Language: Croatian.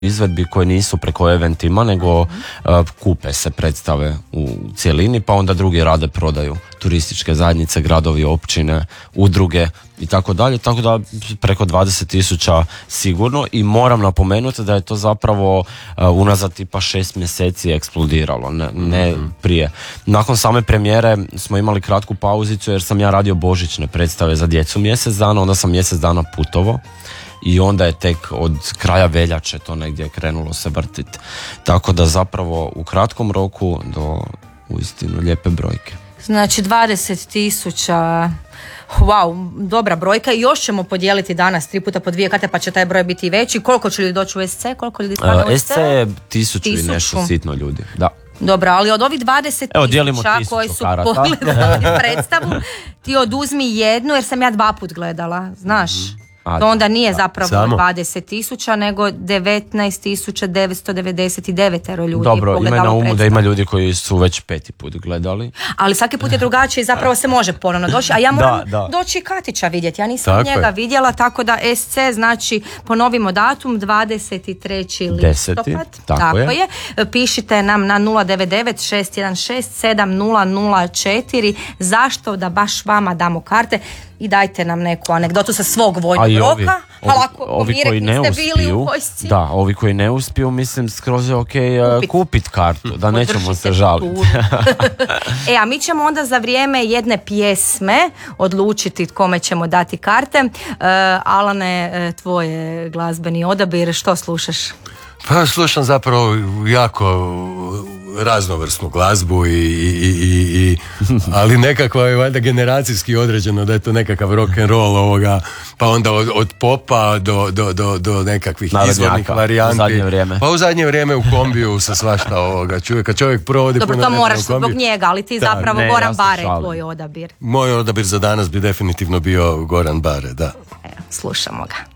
izvedbi koje nisu preko eventima, nego kupe se predstave u cjelini, pa onda drugi rade prodaju, turističke zajednice, gradovi, općine, udruge i tako dalje, tako da preko 20.000 sigurno. I moram napomenuti da je to zapravo unazad tipa 6 mjeseci eksplodiralo, ne prije. Nakon same premijere smo imali kratku pauzicu jer sam ja radio božićne predstave za djecu mjesec dana, onda sam mjesec dana putovao. I onda je tek od kraja veljače to negdje krenulo se vrtiti. Tako da zapravo u kratkom roku do uistinu lijepe brojke. Znači 20.000, wow, dobra brojka. I još ćemo podijeliti danas 3 puta po 2 karte pa će taj broj biti i veći. Koliko će ljudi doći u SC? Koliko ljudi stvarno u SC? SC je 1000 i nešto sitno ljudi, da. Dobro, ali od ovih 20.000 koji su pogledali predstavu, ti oduzmi jednu jer sam ja 2 put gledala, znaš. To onda nije zapravo 20.000 nego 19.999 ljudi. Dobro, imaj na umu da ima ljudi koji su već 5. put gledali. Ali svaki put je drugačije i zapravo se može ponovno doći. A ja moram doći Katića vidjeti. Ja nisam njega vidjela, tako da SC, znači ponovimo datum 23. listopad. Tako je. Pišite nam na 099 616 7004 zašto da baš vama damo karte. I dajte nam neku anegdotu sa svog vojnog roka. Ovi koji ne uspiju, ovi koji ne uspiju, mislim skroz je ok kupit kartu, da nećemo se žaliti. A mi ćemo onda za vrijeme jedne pjesme odlučiti kome ćemo dati karte. Alane, tvoje glazbeni odabir, što slušaš? Pa slušam zapravo jako raznovrsnu glazbu ali nekakva je valjda generacijski određeno da je to nekakav rock and roll ovoga, pa onda od popa do nekakvih izvornih varijanti. U zadnje vrijeme. Pa u zadnje vrijeme u kombiju sa svašta ovoga. Kad čovjek provodi puno vremena u kombiju. Dobro, to moraš zbog njega, ali ti zapravo Goran Bare je tvoj odabir. Moj odabir za danas bi definitivno bio Goran Bare, da. Slušamo ga.